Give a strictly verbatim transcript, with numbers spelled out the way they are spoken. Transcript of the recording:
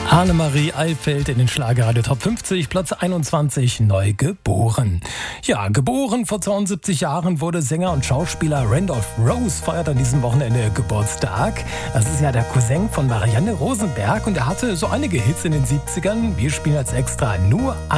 Annemarie Eifeld in den Schlagerradio Top fünfzig, Platz einundzwanzig, neu geboren. Ja, geboren vor zweiundsiebzig Jahren wurde Sänger und Schauspieler Randolph Rose, feiert an diesem Wochenende Geburtstag. Das ist ja der Cousin von Marianne Rosenberg und er hatte so einige Hits in den siebzigern. Wir spielen als extra nur